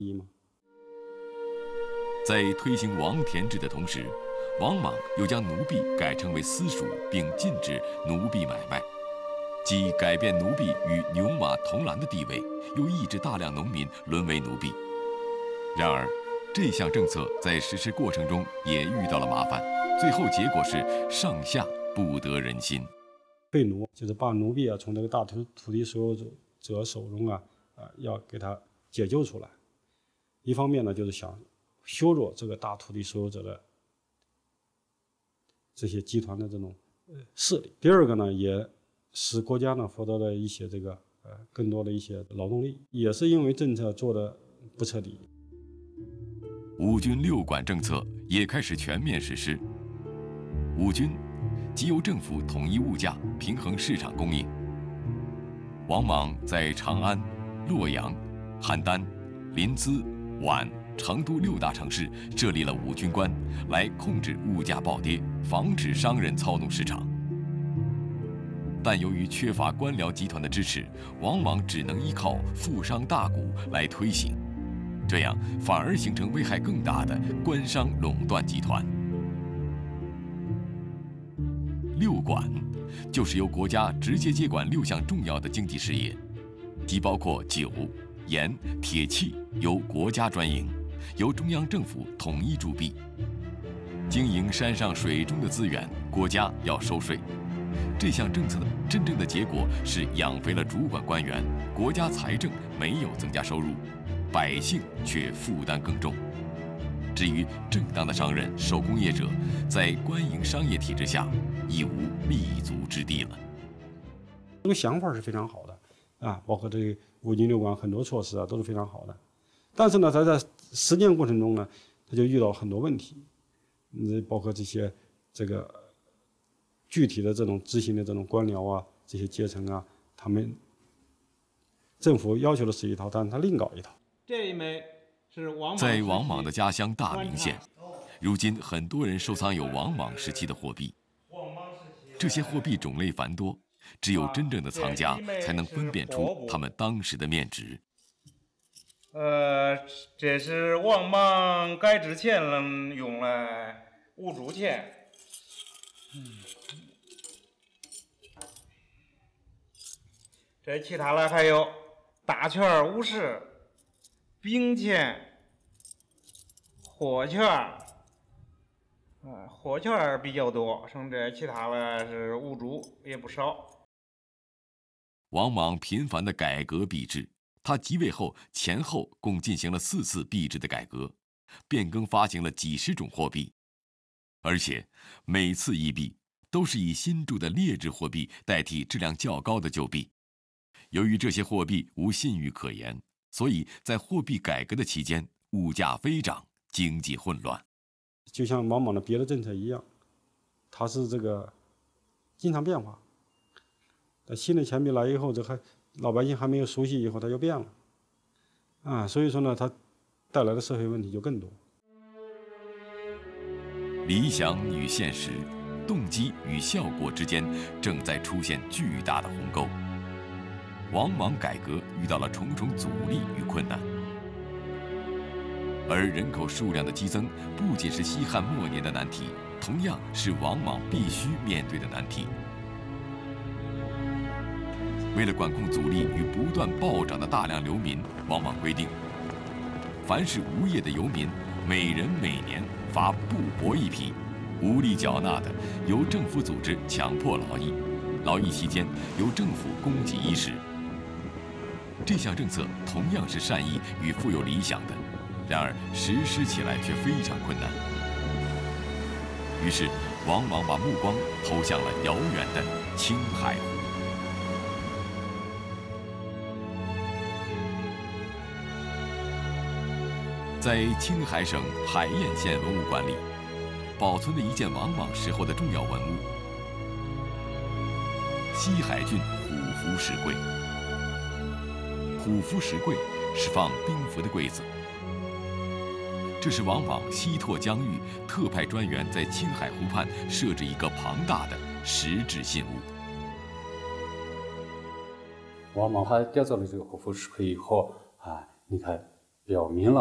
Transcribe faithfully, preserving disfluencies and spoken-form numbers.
在推行王田制的同时，王莽又将奴婢改称为私属，并禁止奴婢买卖，既改变奴婢与牛马同栏的地位，又抑制大量农民沦为奴婢。然而，这项政策在实施过程中也遇到了麻烦，最后结果是上下不得人心。 废奴就是把奴婢啊从这个大土土地所有者者手中啊啊要给他解救出来。一方面呢，就是想削弱这个大土地所有者的这些集团的这种势力。第二个呢，也使国家呢获得了一些这个呃更多的一些劳动力，也是因为政策做的不彻底。 五军六管政策也开始全面实施。五军即由政府统一物价，平衡市场供应。王莽在长安、洛阳、邯郸、临淄、皖、成都六大城市设立了五军官，来控制物价暴跌，防止商人操弄市场。但由于缺乏官僚集团的支持，王莽只能依靠富商大贾来推行，这样反而形成危害更大的官商垄断集团。六管就是由国家直接接管六项重要的经济事业，即包括酒、盐、铁器由国家专营，由中央政府统一铸币。经营山上水中的资源，国家要收税。这项政策的真正的结果是养肥了主管官员，国家财政没有增加收入，百姓却负担更重。至于正当的商人、手工业者，在官营商业体制下，已无立足之地了。 这个想法是非常好的啊，包括这个五军六管很多措施啊都是非常好的，但是呢，它在实践过程中呢，它就遇到很多问题，嗯，包括这些这个具体的这种执行的这种官僚啊，这些阶层啊，他们政府要求的是一套，但是他另搞一套。 这一枚是王莽在王莽的家乡大名县，如今很多人收藏有王莽时期的货币。这些货币种类繁多，只有真正的藏家才能分辨出他们当时的面值。 呃，这是王莽改制前用了五铢钱。嗯，这其他的还有大券五十、饼钱、货券，啊，货券比较多，剩这其他的是五铢，也不少。 王莽频繁的改革币制，他即位后前后共进行了四次币制的改革，变更发行了几十种货币，而且每次易币都是以新铸的劣质货币代替质量较高的旧币。由于这些货币无信誉可言，所以在货币改革的期间，物价飞涨，经济混乱。 就像王莽的别的政策一样，它是这个经常变化。但新的钱币来以后，这还老百姓还没有熟悉以后，它就变了，啊，所以说呢，它带来的社会问题就更多。 理想与现实，动机与效果之间正在出现巨大的鸿沟。王莽改革遇到了重重阻力与困难，而人口数量的激增不仅是西汉末年的难题，同样是王莽必须面对的难题。为了管控阻力与不断暴涨的大量流民，王莽规定，凡是无业的游民，每人每年发布帛一匹，无力缴纳的，由政府组织强迫劳役，劳役期间由政府供给衣食。这项政策同样是善意与富有理想的，然而实施起来却非常困难。于是，王莽把目光投向了遥远的青海湖。在青海省海晏县文物馆里，保存了一件王莽时候的重要文物——西海郡虎符石柜。虎符石柜是放兵符的柜子，这是王莽西拓疆域特派专员在青海湖畔设置一个庞大的实质信物。 王莽他雕造了这个虎符石柜以后啊，你看表明了